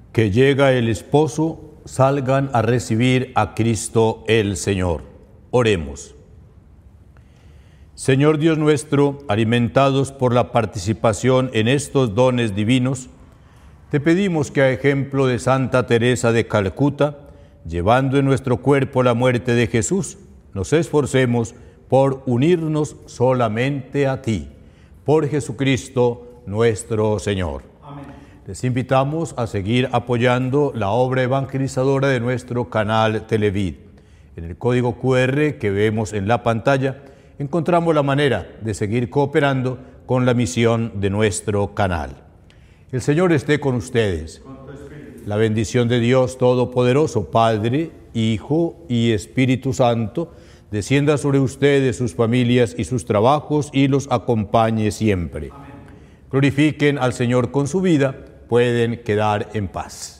que llega el esposo, salgan a recibir a Cristo el Señor. Oremos. Señor Dios nuestro, alimentados por la participación en estos dones divinos, te pedimos que a ejemplo de Santa Teresa de Calcuta, llevando en nuestro cuerpo la muerte de Jesús, nos esforcemos por unirnos solamente a ti, por Jesucristo nuestro Señor. Amén. Les invitamos a seguir apoyando la obra evangelizadora de nuestro canal Televid. En el código QR que vemos en la pantalla, encontramos la manera de seguir cooperando con la misión de nuestro canal. El Señor esté con ustedes. La bendición de Dios Todopoderoso, Padre, Hijo y Espíritu Santo, descienda sobre ustedes, sus familias y sus trabajos y los acompañe siempre. Amén. Glorifiquen al Señor con su vida, pueden quedar en paz.